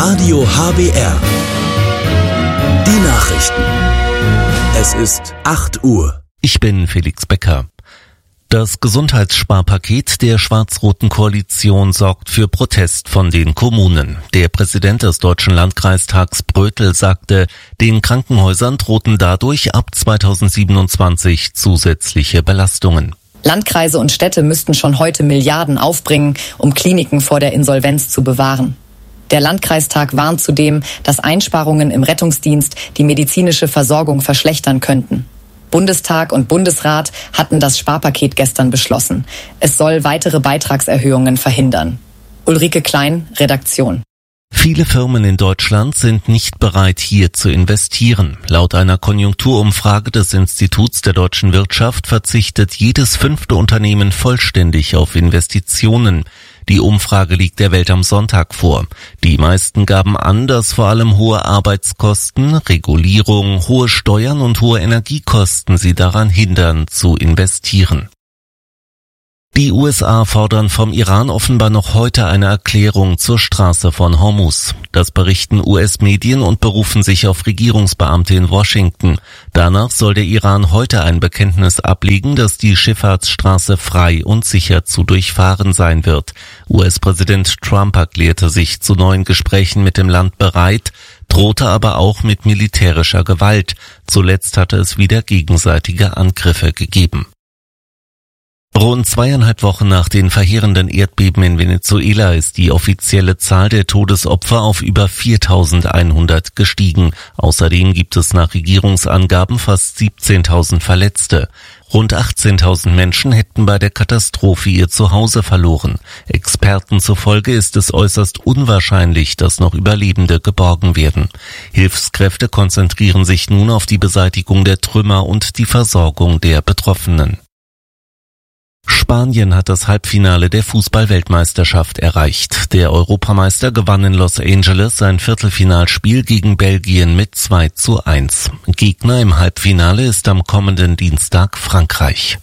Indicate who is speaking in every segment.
Speaker 1: Radio HBR. Die Nachrichten. Es ist 8 Uhr.
Speaker 2: Ich bin Felix Becker. Das Gesundheitssparpaket der schwarz-roten Koalition sorgt für Protest von den Kommunen. Der Präsident des Deutschen Landkreistags Brötel sagte, den Krankenhäusern drohten dadurch ab 2027 zusätzliche Belastungen.
Speaker 3: Landkreise und Städte müssten schon heute Milliarden aufbringen, um Kliniken vor der Insolvenz zu bewahren. Der Landkreistag warnt zudem, dass Einsparungen im Rettungsdienst die medizinische Versorgung verschlechtern könnten. Bundestag und Bundesrat hatten das Sparpaket gestern beschlossen. Es soll weitere Beitragserhöhungen verhindern. Ulrike Klein, Redaktion.
Speaker 2: Viele Firmen in Deutschland sind nicht bereit, hier zu investieren. Laut einer Konjunkturumfrage des Instituts der deutschen Wirtschaft verzichtet jedes 5. Unternehmen vollständig auf Investitionen. Die Umfrage liegt der Welt am Sonntag vor. Die meisten gaben an, dass vor allem hohe Arbeitskosten, Regulierung, hohe Steuern und hohe Energiekosten sie daran hindern, zu investieren. Die USA fordern vom Iran offenbar noch heute eine Erklärung zur Straße von Hormuz. Das berichten US-Medien und berufen sich auf Regierungsbeamte in Washington. Danach soll der Iran heute ein Bekenntnis ablegen, dass die Schifffahrtsstraße frei und sicher zu durchfahren sein wird. US-Präsident Trump erklärte sich zu neuen Gesprächen mit dem Land bereit, drohte aber auch mit militärischer Gewalt. Zuletzt hatte es wieder gegenseitige Angriffe gegeben. Rund 2,5 Wochen nach den verheerenden Erdbeben in Venezuela ist die offizielle Zahl der Todesopfer auf über 4.100 gestiegen. Außerdem gibt es nach Regierungsangaben fast 17.000 Verletzte. Rund 18.000 Menschen hätten bei der Katastrophe ihr Zuhause verloren. Experten zufolge ist es äußerst unwahrscheinlich, dass noch Überlebende geborgen werden. Hilfskräfte konzentrieren sich nun auf die Beseitigung der Trümmer und die Versorgung der Betroffenen. Spanien hat das Halbfinale der Fußball-Weltmeisterschaft erreicht. Der Europameister gewann in Los Angeles sein Viertelfinalspiel gegen Belgien mit 2:1. Gegner im Halbfinale ist am kommenden Dienstag Frankreich.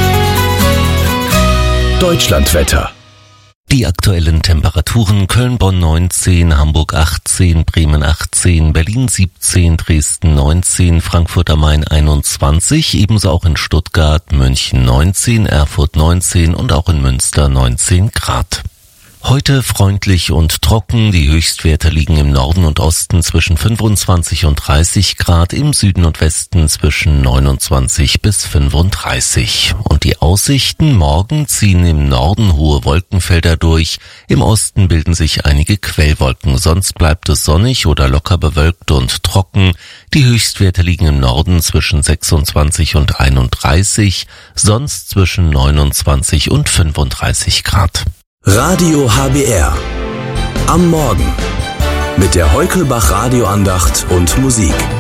Speaker 1: Deutschlandwetter.
Speaker 2: Die aktuellen Temperaturen: Köln, Bonn 19, Hamburg 18, Bremen 18, Berlin 17, Dresden 19, Frankfurt am Main 21, ebenso auch in Stuttgart, München 19, Erfurt 19 und auch in Münster 19 Grad. Heute freundlich und trocken, die Höchstwerte liegen im Norden und Osten zwischen 25 und 30 Grad, im Süden und Westen zwischen 29 bis 35. Und die Aussichten: Morgen ziehen im Norden hohe Wolkenfelder durch, im Osten bilden sich einige Quellwolken, sonst bleibt es sonnig oder locker bewölkt und trocken. Die Höchstwerte liegen im Norden zwischen 26 und 31, sonst zwischen 29 und 35 Grad.
Speaker 1: Radio HBR. Am Morgen. Mit der Heukelbach Radioandacht und Musik.